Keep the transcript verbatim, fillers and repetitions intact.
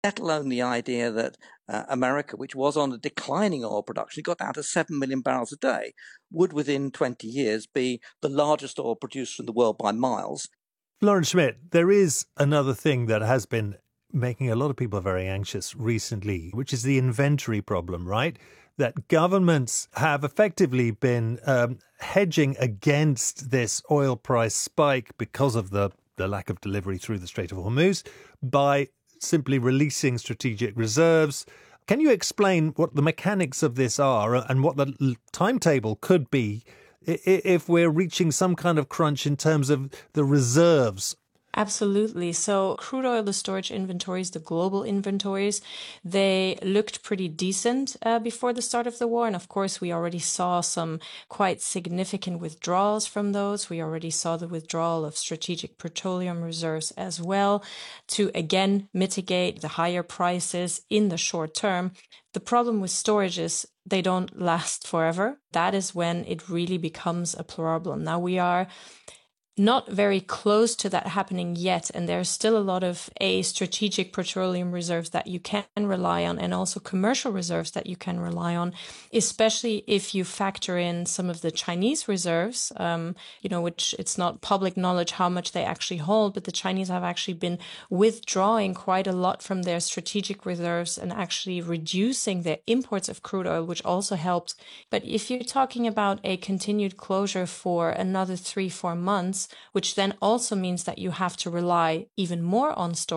let alone the idea that uh, America, which was on a declining oil production, got down to seven million barrels a day, would within twenty years be the largest oil producer in the world by miles. Lawrence Schmidt, there is another thing that has been making a lot of people very anxious recently, which is the inventory problem, right? That governments have effectively been um, hedging against this oil price spike because of the, the lack of delivery through the Strait of Hormuz by simply releasing strategic reserves. Can you explain what the mechanics of this are and what the timetable could be if we're reaching some kind of crunch in terms of the reserves? Absolutely. So crude oil, the storage inventories, the global inventories, they looked pretty decent uh, before the start of the war. And of course, we already saw some quite significant withdrawals from those. We already saw the withdrawal of strategic petroleum reserves as well to, again, mitigate the higher prices in the short term. The problem with storage is they don't last forever. That is when it really becomes a problem. Now we are not very close to that happening yet. And there's still a lot of a strategic petroleum reserves that you can rely on and also commercial reserves that you can rely on, especially if you factor in some of the Chinese reserves, um, you know, which it's not public knowledge how much they actually hold, but the Chinese have actually been withdrawing quite a lot from their strategic reserves and actually reducing their imports of crude oil, which also helped. But if you're talking about a continued closure for another three, four months, which then also means that you have to rely even more on storage,